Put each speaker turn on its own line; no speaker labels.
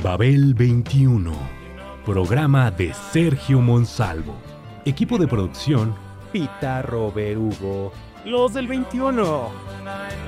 Babel 21. Programa de Sergio Monsalvo. Equipo de producción:
Pitarro Berugo. Los del 21.